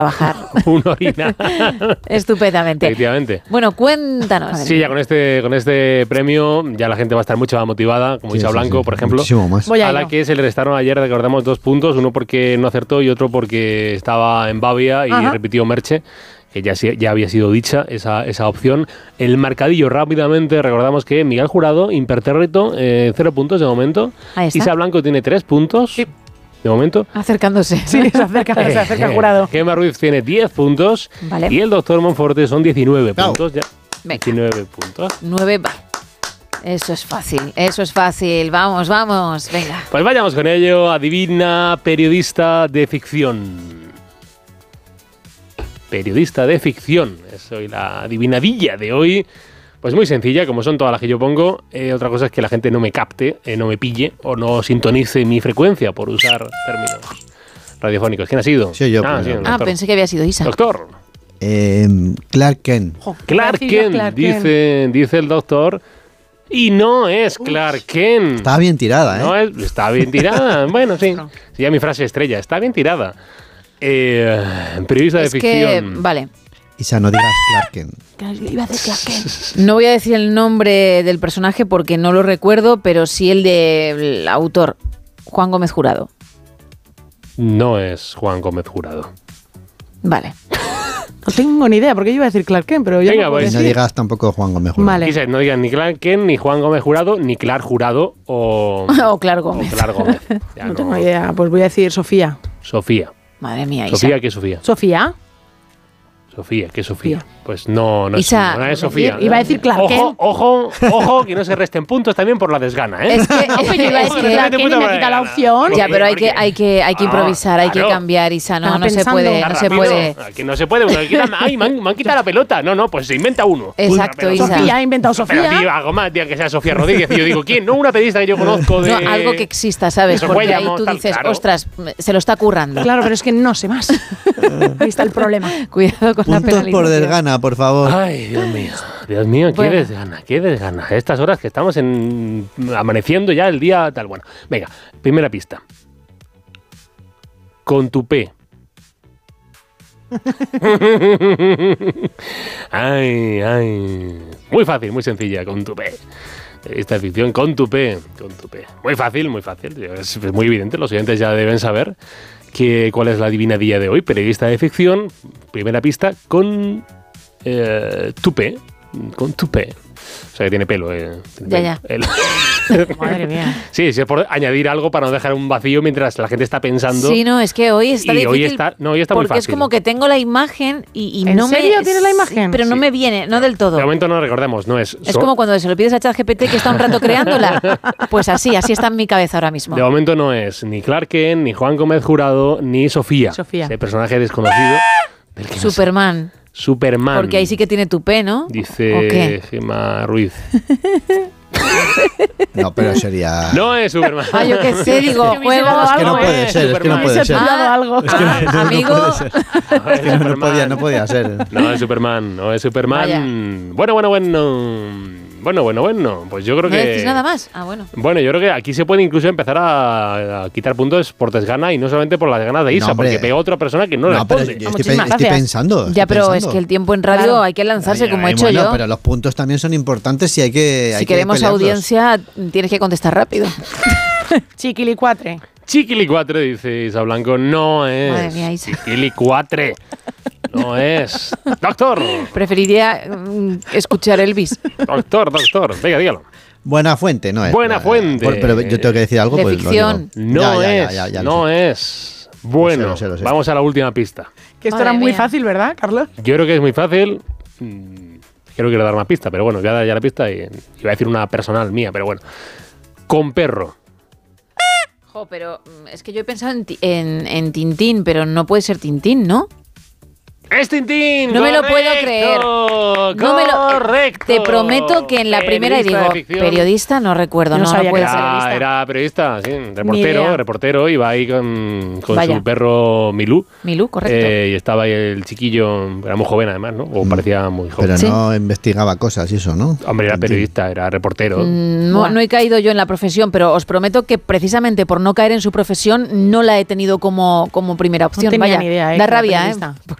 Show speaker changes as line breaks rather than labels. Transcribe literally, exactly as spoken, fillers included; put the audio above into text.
trabajar.
Un orinal.
Estupendamente.
Efectivamente.
Bueno, cuéntanos.
Sí, ya con este, con este premio ya la gente va a estar mucho más motivada, como
Sí,
Isa
sí,
Blanco,
sí,
por ejemplo,
muchísimo más.
Voy a
a la
ello.
que se le restaron ayer, recordamos, dos puntos, uno porque no acertó y otro porque estaba en Bavia y
Ajá.
repitió Merche, que ya, sí- ya había sido dicha esa, esa opción. El marcadillo rápidamente, recordamos que Miguel Jurado, impertérrito, eh, cero puntos de momento.
Ahí está.
Isa Blanco tiene tres puntos
Sí.
de momento.
Acercándose.
Sí, se acerca, se acerca el jurado.
Gemma Ruiz tiene diez puntos
Vale.
y el doctor Monforte son diecinueve
Au.
puntos. Ya.
Venga.
diecinueve puntos.
Nueve. va. Eso es fácil, eso es fácil. Vamos, vamos. Venga.
Pues vayamos con ello. Adivina periodista de ficción. Periodista de ficción. Es hoy la adivinadilla de hoy. Pues muy sencilla, como son todas las que yo pongo. Eh, otra cosa es que la gente no me capte, eh, no me pille o no sintonice mi frecuencia por usar términos radiofónicos. ¿Quién ha sido?
Sí, yo,
Ah,
pero-
sí, el
Ah,
doctor.
pensé que había sido Isa.
Doctor.
Eh, Clark Kent.
Jo,
Clark
iba a decir yo
Kent,
Clark Kent.
dice, dice el doctor. Y no es Clark Kent.
Estaba bien tirada, ¿eh?
No es, está bien tirada. Bueno, sí. Sí, ya mi frase estrella. Está bien tirada. Eh, periodista de
Es que,
ficción.
vale.
Isa, no digas Clark Kent.
Iba a decir Clark Kent.
No voy a decir el nombre del personaje porque no lo recuerdo, pero sí el del autor, Juan Gómez Jurado.
No es Juan Gómez Jurado.
Vale.
No tengo ni idea, porque yo iba a decir Clark Kent, pero ya
Venga,
no puedo
pues.
Y no
decir.
digas tampoco Juan Gómez Jurado.
Vale.
Quise, no digan ni Clark Kent, ni Juan Gómez Jurado, ni Clark Jurado o.
O Clark Gómez.
o Clark Gómez. Ya
No tengo idea, pues voy a decir Sofía.
Sofía.
Madre mía, Isa.
Sofía, ¿qué es Sofía?
¿Sofía?
Sofía, ¿qué es Sofía?
Sofía.
Pues no, no es,
Isa,
no es
iba a
Sofía.
decir- iba a decir Clark
Ojo,
Kent.
ojo, ojo, que no se resten puntos también por la desgana, ¿eh?
Es que,
No, pues yo iba a
es
decir
que-
Clark Kent y me quita la opción.
ya, pero hay que,
Porque-
hay que, hay que
Ah,
improvisar, hay que
claro.
cambiar, Isa. No,
Estaba
no se
pensando.
puede,
Está
no se
rápido.
puede.
Aquí no se puede. uno quita- Ay, me han, me han quitado la pelota. No, no, pues se inventa uno.
Exacto,
Pero-
Isa.
Sofía, ha inventado
Pero
Sofía.
tío, algo más, tío, que sea Sofía Rodríguez. Y yo digo, ¿quién? No, una periodista que yo conozco de...
No, algo que exista, ¿sabes?
Eso
Porque
fue
ahí
llamado
tú
tal-
dices,
claro.
ostras, se lo está currando.
Claro, pero es que no sé más. Ahí está el problema.
Cuidado con la
Puntos por
penalización.
desgana, por favor.
Ay, Dios mío. Dios mío, qué
Bueno.
desgana, qué desgana. A estas horas que estamos en amaneciendo ya el día tal. Bueno, venga, primera pista. Con tu P. Ay, ay. Muy fácil, muy sencilla, con tu P. Esta ficción con tu P, con tu P. Muy fácil, muy fácil. Es muy evidente, los oyentes ya deben saber que, cuál es la divinadilla de hoy. Periodista de ficción, primera pista, con eh, tu P. Con tu P. O sea, que tiene pelo. Eh. Tiene
Ya,
pelo.
ya.
El-
Madre mía.
Sí, sí, es por añadir algo para no dejar un vacío mientras la gente está pensando.
Sí, no, es que hoy está
y
difícil.
hoy está, no, hoy está muy
porque
fácil.
es como que tengo la imagen y, y
¿En
no
serio
me...
tienes la imagen?
Sí, pero no
Sí.
me viene, no del todo.
De momento no recordemos, no es.
Es
so-
como cuando se lo pides a ChatGPT que está un rato creándola. Pues así, así está en mi cabeza ahora mismo.
De momento no es ni Clark Kent, ni Juan Gómez Jurado, ni Sofía.
Sofía.
Ese personaje desconocido. Del que no sé.
Superman.
Superman.
Porque ahí sí que tiene tu P, ¿no? ¿O
Dice
qué?
Gemma Ruiz.
No, pero sería...
No es Superman.
Ah, yo qué sé, digo,
Es que hubiese
juego...
dado
Es que no
algo,
puede
¿eh?
ser, es que no
Superman.
puede
Hubiese
ser.
tirado algo.
Es que no,
Ah,
no, no
amigo.
puede ser.
No, es
Es que no, no
Superman.
podía, no podía ser.
No es Superman, no es Superman. Bueno, bueno, bueno. Bueno, bueno, bueno. Pues yo creo
¿No
que.
decís nada más? Ah, bueno.
Bueno, yo creo que aquí se puede incluso empezar a, a quitar puntos por desgana y no solamente por las ganas de Isa,
No, hombre.
porque pega a otra persona que no,
No, pero
responde.
yo estoy,
Muchísimas
pe- estoy
gracias.
pensando.
Ya,
estoy
pero es
pensando.
que el tiempo en radio
Claro.
hay que lanzarse
Ay,
como
ay,
he hecho
bueno,
yo.
pero los puntos también son importantes y hay que. hay
Si
que
queremos
pelearlos.
audiencia, tienes que contestar rápido.
Chiquilicuatre.
Chiquilicuatre, dice Isa Blanco, no es.
Madre mía, Isa.
Chiquilicuatre. No es. Doctor,
Preferiría mm, escuchar Elvis.
doctor, doctor. Venga, dígalo.
Buena fuente, no es.
Buena
Ya,
fuente.
por- pero yo tengo que decir algo.
De
pues lo
ficción.
digo.
No
Ya, ya,
es.
ya, ya, ya lo
no
sé.
es. Bueno,
Lo sé, lo sé.
vamos a la última pista.
Que esto
Madre
era muy
mía.
fácil, ¿verdad, Carlos?
Yo creo que es muy fácil. Mm, Creo que quiero dar una pista, pero bueno, voy a dar ya la pista y iba a decir una personal mía, pero bueno. Con perro.
Jo, pero mm, es que yo he pensado en, ti- en, en Tintín, pero no puede ser Tintín, ¿no?
¡Es Tintín!
No me lo puedo
¡Correcto!
creer. No me lo-
¡Correcto!
Te prometo que en la primera y
Periodista
digo,
de ficción.
periodista no recuerdo,
Yo no
no, no
sabía
puede
que
ser.
era
Era, era periodista, sí, reportero,
idea.
reportero, iba ahí con, con
Vaya.
su perro Milú.
Milú, correcto.
Eh, y estaba ahí el chiquillo, era muy joven además, ¿no? O parecía muy joven.
Pero
Sí.
no investigaba cosas y eso, ¿no?
Hombre, era periodista, era reportero.
Mm, No,
Buah.
no he caído yo en la profesión, pero os prometo que precisamente por no caer en su profesión no la he tenido como, como primera opción.
tenía
Vaya,
ni idea, eh,
da
que era
rabia, ¿eh?
periodista.